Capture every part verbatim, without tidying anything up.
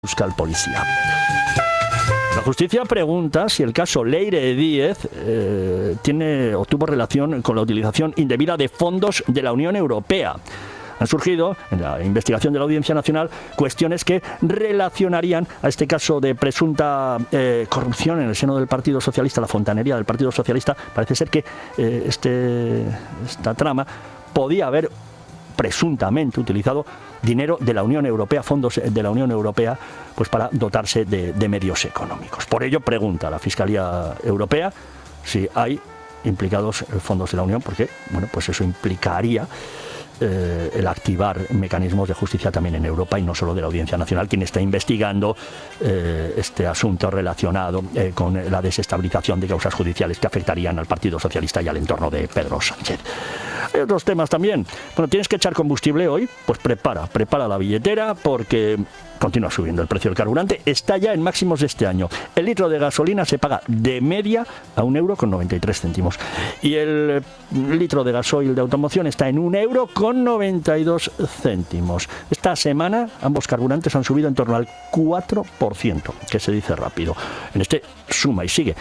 Euskal Policía. La justicia pregunta si el caso Leire Díez eh, tiene o tuvo relación con la utilización indebida de fondos de la Unión Europea. Han surgido en la investigación de la Audiencia Nacional cuestiones que relacionarían a este caso de presunta eh, corrupción en el seno del Partido Socialista, la fontanería del Partido Socialista. Parece ser que eh, este, esta trama podía haber presuntamente utilizado dinero de la Unión Europea, fondos de la Unión Europea, pues para dotarse de, de medios económicos. Por ello pregunta a la Fiscalía Europea si hay implicados fondos de la Unión, porque bueno, pues eso implicaría eh, el activar mecanismos de justicia también en Europa y no solo de la Audiencia Nacional, quien está investigando eh, este asunto relacionado eh, con la desestabilización de causas judiciales que afectarían al Partido Socialista y al entorno de Pedro Sánchez. Hay otros temas también. Bueno, tienes que echar combustible hoy, pues prepara, prepara la billetera porque continúa subiendo el precio del carburante, está ya en máximos de este año. El litro de gasolina se paga de media a un euro con noventa y tres céntimos y el litro de gasoil de automoción está en un euro con noventa y dos céntimos. Esta semana ambos carburantes han subido en torno al cuatro por ciento, que se dice rápido. En este suma y sigue.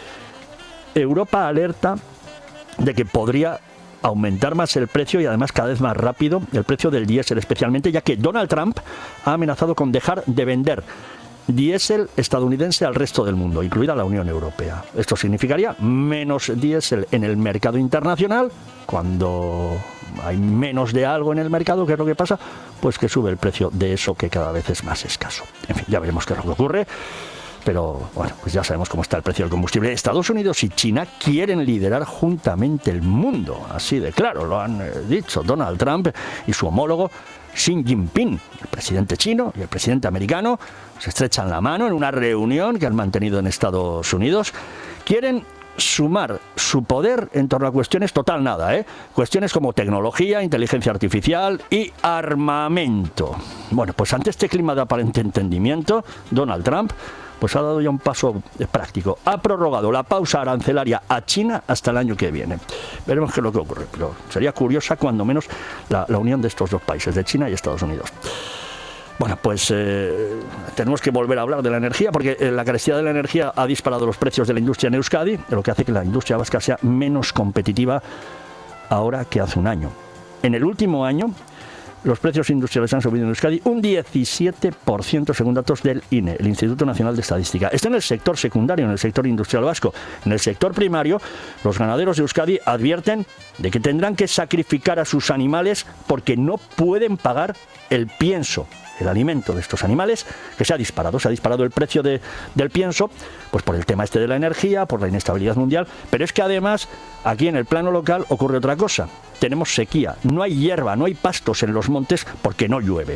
Europa alerta de que podría aumentar más el precio y además cada vez más rápido el precio del diésel, especialmente ya que Donald Trump ha amenazado con dejar de vender diésel estadounidense al resto del mundo, incluida la Unión Europea. Esto significaría menos diésel en el mercado internacional. Cuando hay menos de algo en el mercado, ¿qué es lo que pasa? Pues que sube el precio de eso que cada vez es más escaso. En fin, ya veremos qué es lo que ocurre. Pero bueno, pues ya sabemos cómo está el precio del combustible. Estados Unidos y China quieren liderar juntamente el mundo, así de claro, lo han eh, dicho Donald Trump y su homólogo Xi Jinping, el presidente chino y el presidente americano, se estrechan la mano en una reunión que han mantenido en Estados Unidos. Quieren sumar su poder en torno a cuestiones total nada, ¿eh? Cuestiones como tecnología, inteligencia artificial y armamento. Bueno, pues ante este clima de aparente entendimiento, Donald Trump pues ha dado ya un paso práctico. Ha prorrogado la pausa arancelaria a China hasta el año que viene. Veremos qué es lo que ocurre, pero sería curiosa cuando menos la, la unión de estos dos países, de China y Estados Unidos. Bueno, pues eh, tenemos que volver a hablar de la energía, porque eh, la carecidad de la energía ha disparado los precios de la industria en Euskadi, lo que hace que la industria vasca sea menos competitiva ahora que hace un año. En el último año, los precios industriales han subido en Euskadi un diecisiete por ciento según datos del I N E, el Instituto Nacional de Estadística. Esto en el sector secundario, en el sector industrial vasco. En el sector primario, los ganaderos de Euskadi advierten de que tendrán que sacrificar a sus animales porque no pueden pagar el pienso, el alimento de estos animales, que se ha disparado. Se ha disparado el precio de, del pienso, pues por el tema este de la energía, por la inestabilidad mundial, pero es que además aquí en el plano local ocurre otra cosa. Tenemos sequía, no hay hierba, no hay pastos en los montes porque no llueve.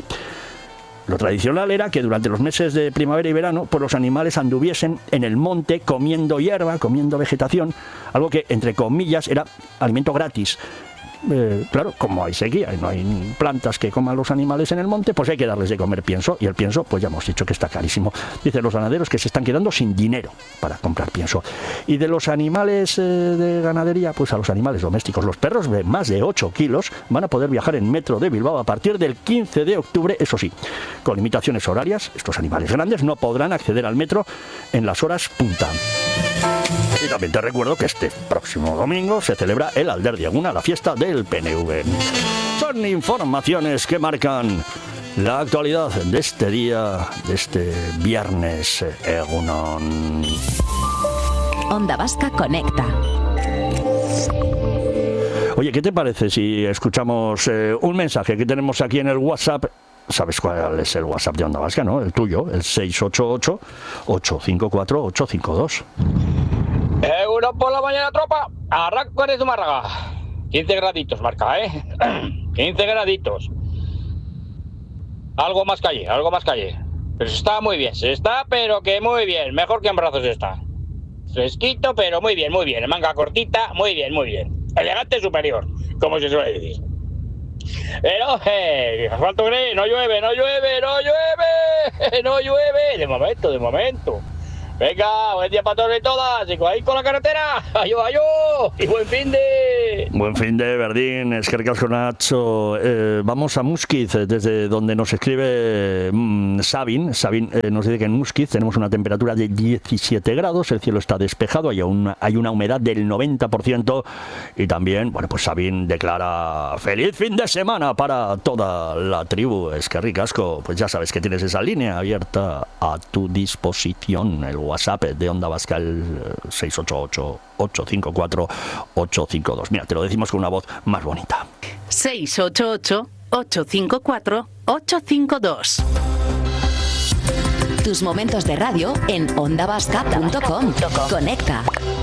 Lo tradicional era que durante los meses de primavera y verano, pues los animales anduviesen en el monte comiendo hierba, comiendo vegetación, algo que entre comillas era alimento gratis. Eh, claro, como hay sequía y no hay plantas que coman los animales en el monte, pues hay que darles de comer pienso, y el pienso, pues ya hemos dicho que está carísimo. Dicen los ganaderos que se están quedando sin dinero para comprar pienso. Y de los animales eh, de ganadería, pues a los animales domésticos, los perros de más de ocho kilos van a poder viajar en metro de Bilbao a partir del quince de octubre, eso sí, con limitaciones horarias. Estos animales grandes no podrán acceder al metro en las horas punta. Y también te recuerdo que este próximo domingo se celebra el Alderdiaguna, la fiesta del P N V. Son informaciones que marcan la actualidad de este día, de este viernes egunon. Onda Vasca Conecta. Oye, ¿qué te parece si escuchamos eh, un mensaje que tenemos aquí en el WhatsApp? ¿Sabes cuál es el WhatsApp de Onda Vasca, no? El tuyo, el seis ocho ocho, ocho cinco cuatro, ocho cinco dos. Euro por la mañana, tropa. Arranco en Zumárraga. quince graditos marca, ¿eh? quince graditos. Algo más calle, algo más calle. Pero se está muy bien, se está, pero que muy bien. Mejor que en Brazos está. Fresquito, pero muy bien, muy bien. Manga cortita, muy bien, muy bien. Elegante superior, como se suele decir. Pero, eh, asfalto gris, no llueve, no llueve, no llueve, no llueve. De momento, de momento. Venga, buen día para todos y todas. Y ahí con la carretera. Ayú, ayú. Y buen fin de... Buen fin de Berdín, eskerrik asko Nacho. Eh, vamos a Muskiz, desde donde nos escribe mmm, Sabin. Sabin eh, nos dice que en Muskiz tenemos una temperatura de diecisiete grados, el cielo está despejado, hay una, hay una humedad del noventa por ciento y también, bueno, pues Sabin declara feliz fin de semana para toda la tribu. Eskerrik asko, pues ya sabes que tienes esa línea abierta a tu disposición, el WhatsApp de Onda Vasca, el seis ocho ocho, ocho cinco cuatro, ocho cinco dos. Mira, te lo decimos con una voz más bonita. seis ocho ocho, ocho cinco cuatro, ocho cinco dos. Tus momentos de radio en onda vasca punto com. Conecta.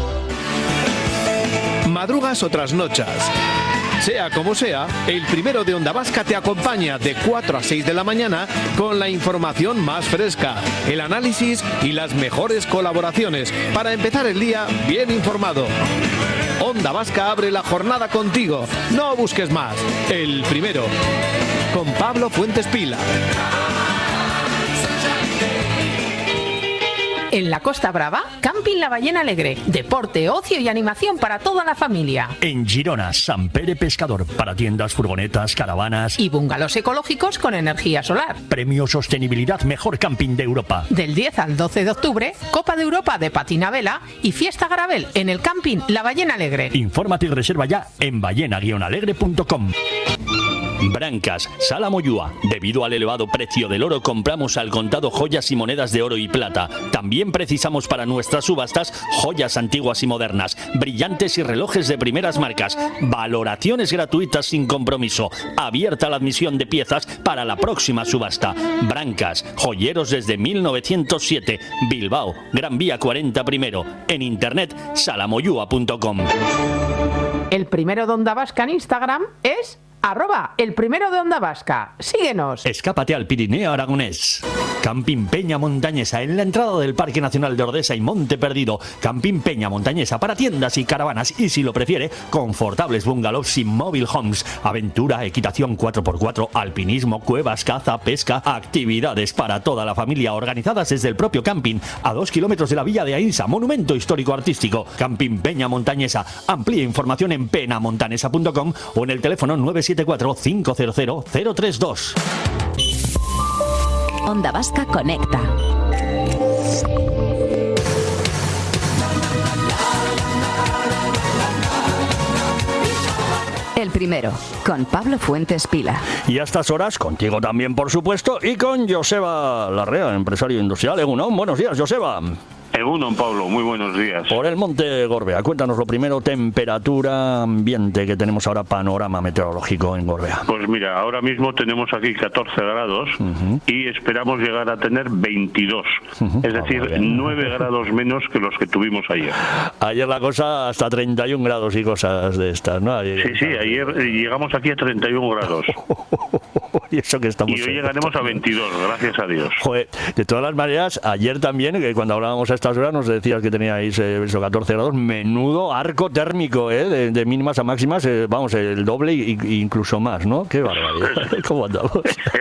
Madrugas o trasnochas. Sea como sea, el primero de Onda Vasca te acompaña de cuatro a seis de la mañana con la información más fresca, el análisis y las mejores colaboraciones para empezar el día bien informado. Onda Vasca abre la jornada contigo. No busques más. El primero. Con Pablo Fuentes Pila. En la Costa Brava, Camping La Ballena Alegre. Deporte, ocio y animación para toda la familia. En Girona, Sant Pere Pescador, para tiendas, furgonetas, caravanas y bungalows ecológicos con energía solar. Premio Sostenibilidad Mejor Camping de Europa. Del diez al doce de octubre, Copa de Europa de patina vela y Fiesta Garabel en el Camping La Ballena Alegre. Infórmate y reserva ya en ballena guion alegre punto com. Brancas, Sala Moyúa. Debido al elevado precio del oro, compramos al contado joyas y monedas de oro y plata. También precisamos para nuestras subastas joyas antiguas y modernas, brillantes y relojes de primeras marcas. Valoraciones gratuitas sin compromiso. Abierta la admisión de piezas para la próxima subasta. Brancas, joyeros desde mil novecientos siete. Bilbao, Gran Vía cuarenta primero. En internet, salamoyúa punto com. El primero de Onda Vasca en Instagram es arroba el primero de Onda Vasca. Síguenos. Escápate al Pirineo Aragonés. Camping Peña Montañesa, en la entrada del Parque Nacional de Ordesa y Monte Perdido. Camping Peña Montañesa para tiendas y caravanas y, si lo prefiere, confortables bungalows y mobile homes. Aventura, equitación cuatro por cuatro, alpinismo, cuevas, caza, pesca, actividades para toda la familia organizadas desde el propio camping, a dos kilómetros de la Villa de Ainsa, monumento histórico artístico. Camping Peña Montañesa. Amplía información en penamontanesa punto com o en el teléfono nueve siete cuatro, cinco cero cero, cero tres dos. Onda Vasca Conecta. El primero, con Pablo Fuentes Pila. Y a estas horas, contigo también, por supuesto, y con Joseba Larrea, empresario industrial. Egunon, buenos días, Joseba. Egunon, Pablo, muy buenos días. Por el Monte Gorbea, cuéntanos lo primero, temperatura, ambiente que tenemos ahora, panorama meteorológico en Gorbea. Pues mira, ahora mismo tenemos aquí catorce grados uh-huh. y esperamos llegar a tener veintidós, uh-huh. es decir, ah, nueve grados menos que los que tuvimos ayer. Ayer la cosa hasta treinta y un grados y cosas de estas, ¿no? Ayer, sí, sí, ayer llegamos aquí a treinta y un grados. y eso que estamos y hoy llegaremos a veintidós, gracias a Dios. Joder, de todas las maneras, ayer también, que cuando hablábamos a estas horas nos decías que teníais eh, esos catorce grados, menudo arco térmico, ¿eh? De, de mínimas a máximas, eh, vamos, el doble e incluso más, ¿no? Qué barbaridad. ¿Cómo andamos?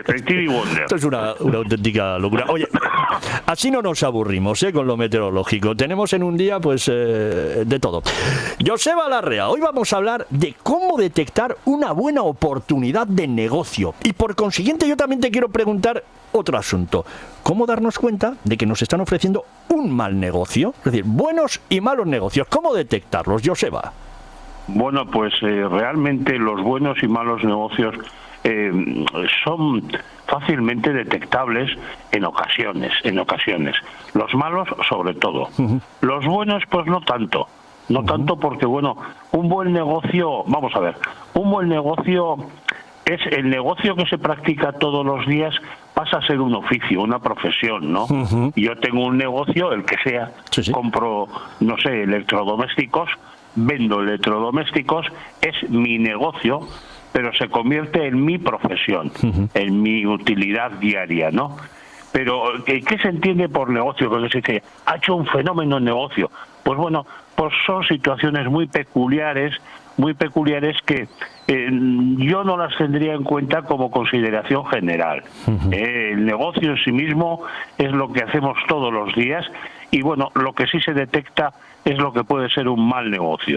Esto es una, una auténtica locura. Oye, así no nos aburrimos, ¿eh? Con lo meteorológico. Tenemos en un día, pues, eh, de todo. Joseba Larrea, hoy vamos a hablar de cómo detectar una buena oportunidad de negocio. Y por consiguiente, yo también te quiero preguntar otro asunto. ¿Cómo darnos cuenta de que nos están ofreciendo un mal negocio? Es decir, buenos y malos negocios. ¿Cómo detectarlos, Joseba? Bueno, pues eh, realmente los buenos y malos negocios eh, son fácilmente detectables en ocasiones, en ocasiones. Los malos, sobre todo. Uh-huh. Los buenos, pues no tanto. No uh-huh. tanto porque, bueno, un buen negocio, vamos a ver, un buen negocio es el negocio que se practica todos los días, pasa a ser un oficio, una profesión, ¿no? Uh-huh. Yo tengo un negocio, el que sea, sí, sí. compro, no sé, electrodomésticos, vendo electrodomésticos, es mi negocio, pero se convierte en mi profesión, uh-huh. en mi utilidad diaria, ¿no? Pero, ¿qué, qué se entiende por negocio? Porque se dice, ha hecho un fenómeno en negocio. Pues bueno, pues son situaciones muy peculiares, muy peculiares que eh, yo no las tendría en cuenta como consideración general. Uh-huh. Eh, el negocio en sí mismo es lo que hacemos todos los días y bueno, lo que sí se detecta es lo que puede ser un mal negocio.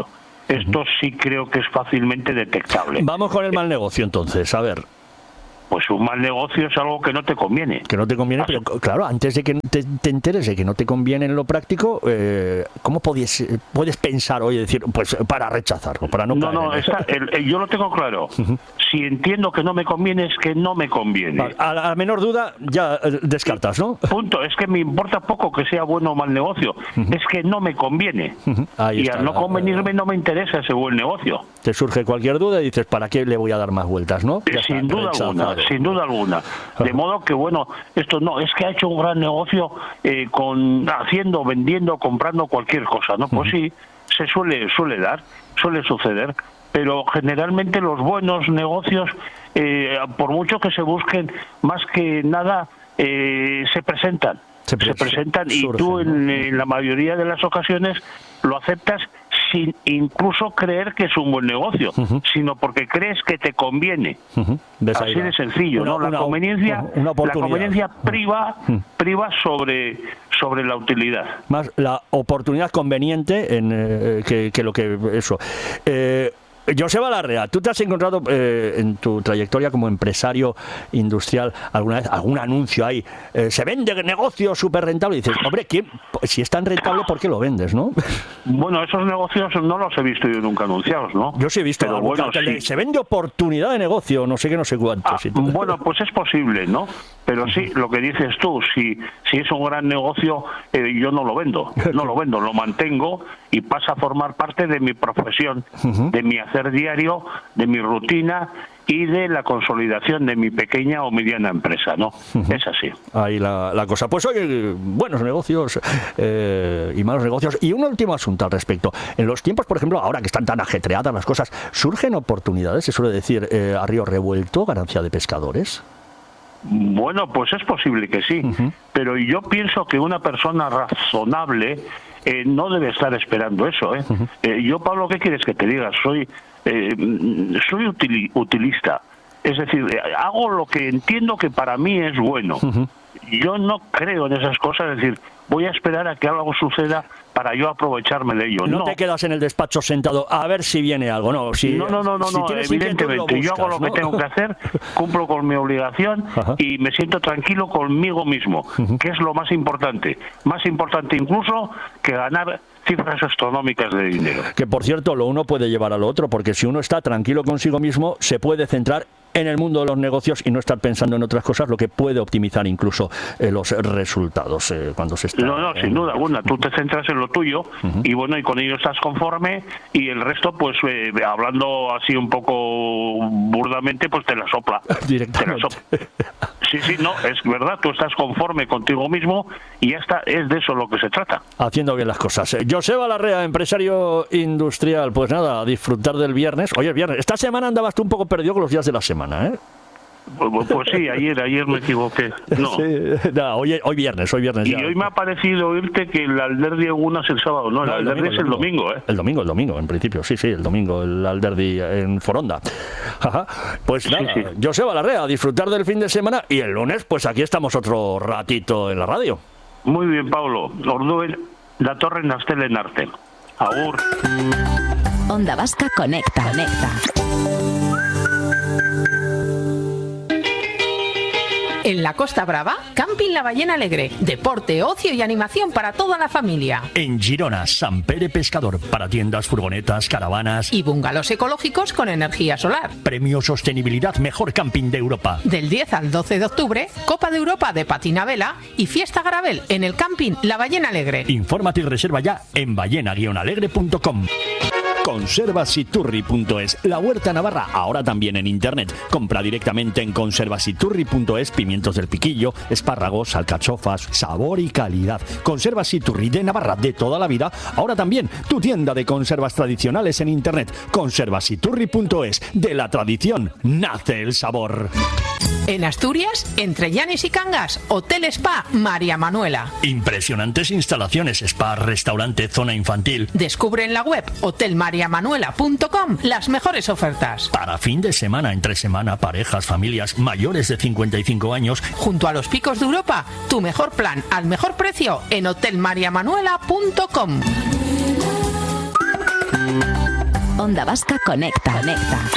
Esto sí creo que es fácilmente detectable. Vamos con el mal negocio entonces, a ver. Pues un mal negocio es algo que no te conviene. Que no te conviene, pero claro, antes de que te, te enteres de que no te conviene en lo práctico, eh, ¿cómo puedes, puedes pensar hoy, decir, pues para rechazarlo, para no No, caer no, en está, el, el, yo lo tengo claro. Uh-huh. Si entiendo que no me conviene, es que no me conviene. A, a la menor duda, ya eh, descartas, ¿no? Punto. Es que me importa poco que sea bueno o mal negocio. Uh-huh. Es que no me conviene. Uh-huh. Ahí y está, al no convenirme, no me interesa ese buen negocio. Te surge cualquier duda y dices, ¿para qué le voy a dar más vueltas, no? Ya Sin está, duda rechazado. alguna. Sin duda alguna. De modo que, bueno, esto no, es que ha hecho un gran negocio eh, con haciendo, vendiendo, comprando cualquier cosa, ¿no? Pues sí, se suele, suele dar, suele suceder, pero generalmente los buenos negocios, eh, por mucho que se busquen, más que nada, eh, se presentan. Se, se presentan y surgen, tú en, ¿no? en la mayoría de las ocasiones lo aceptas sin incluso creer que es un buen negocio, uh-huh. sino porque crees que te conviene. Uh-huh. Así de sencillo, una, ¿no? La una, conveniencia, una la conveniencia priva, uh-huh. priva sobre sobre la utilidad. Más la oportunidad conveniente en eh, que, que lo que eso. Eh, Joseba Larrea, ¿tú te has encontrado eh, en tu trayectoria como empresario industrial alguna vez algún anuncio ahí? Eh, se vende negocio súper rentable y dices, hombre, ¿quién, si es tan rentable, ¿por qué lo vendes, no? Bueno, esos negocios no los he visto yo nunca anunciados, ¿no? Yo sí he visto, pero bueno, sí. Se vende oportunidad de negocio, no sé qué, no sé cuánto. Ah, si tú... Bueno, pues es posible, ¿no? Pero sí, lo que dices tú, si, si es un gran negocio, eh, yo no lo vendo, no lo vendo, lo mantengo y pasa a formar parte de mi profesión, uh-huh. de mi hacer diario, de mi rutina y de la consolidación de mi pequeña o mediana empresa, ¿no? Uh-huh. Es así. Ahí la, la cosa. Pues oye, buenos negocios eh, y malos negocios. Y un último asunto al respecto. En los tiempos, por ejemplo, ahora que están tan ajetreadas las cosas, ¿surgen oportunidades? Se suele decir eh, a río revuelto, ganancia de pescadores. Bueno, pues es posible que sí, uh-huh. pero yo pienso que una persona razonable eh, no debe estar esperando eso. ¿eh? Uh-huh. Eh, yo, Pablo, ¿qué quieres que te diga? Soy, eh, soy utili- utilista, es decir, eh, hago lo que entiendo que para mí es bueno. Uh-huh. Yo no creo en esas cosas, es decir, voy a esperar a que algo suceda para yo aprovecharme de ello. No, no te quedas en el despacho sentado a ver si viene algo, no. Si, no, no, no, no, si no evidentemente. Buscas, yo hago lo ¿no? que tengo que hacer, cumplo con mi obligación Ajá. y me siento tranquilo conmigo mismo, uh-huh. que es lo más importante. Más importante incluso que ganar cifras astronómicas de dinero. Que por cierto, lo uno puede llevar a lo otro, porque si uno está tranquilo consigo mismo, se puede centrar en el mundo de los negocios y no estar pensando en otras cosas, lo que puede optimizar incluso eh, los resultados eh, cuando se está... No, no, sin duda alguna. Tú te centras en lo tuyo uh-huh. y bueno, y con ello estás conforme y el resto, pues eh, hablando así un poco burdamente, pues te la sopla. Directamente. Te la sopla. Sí, sí, no, es verdad, tú estás conforme contigo mismo y ya está, es de eso lo que se trata. Haciendo bien las cosas. Joseba Larrea, empresario industrial, pues nada, a disfrutar del viernes. Oye, viernes, esta semana andabas tú un poco perdido con los días de la semana, ¿eh? Pues, pues sí, ayer, ayer me equivoqué. No. Sí, no, hoy, hoy viernes, hoy viernes. Y ya. hoy me ha parecido oírte que el Alderdi Eguna es el sábado, no, el no, Alderdi es el domingo, ¿eh? El domingo, el domingo, en principio, sí, sí, el domingo, el Alderdi en Foronda. Ajá. Pues nada, sí, sí. Joseba Larrea, a disfrutar del fin de semana y el lunes, pues aquí estamos otro ratito en la radio. Muy bien, Pablo. Orduen, la torre Nastel en arte. Agur. Onda Vasca conecta, conecta. En la Costa Brava, Camping La Ballena Alegre. Deporte, ocio y animación para toda la familia. En Girona, Sant Pere Pescador. Para tiendas, furgonetas, caravanas. Y bungalows ecológicos con energía solar. Premio Sostenibilidad Mejor Camping de Europa. Del diez al doce de octubre, Copa de Europa de patina vela y Fiesta Garabel en el Camping La Ballena Alegre. Infórmate y reserva ya en ballena guion alegre punto com. Conservasiturri punto es, la huerta navarra, ahora también en internet. Compra directamente en conservasiturri punto es pimientos del piquillo, espárragos, alcachofas, sabor y calidad. Conservasiturri de Navarra de toda la vida, ahora también tu tienda de conservas tradicionales en internet. Conservasiturri punto es, de la tradición nace el sabor. En Asturias, entre Llanes y Cangas, Hotel Spa María Manuela. Impresionantes instalaciones, spa, restaurante, zona infantil. Descubre en la web hotel maria manuela punto com las mejores ofertas. Para fin de semana, entre semana, parejas, familias mayores de cincuenta y cinco años. Junto a los picos de Europa, tu mejor plan al mejor precio en hotel maria manuela punto com. Onda Vasca Conecta. Conecta.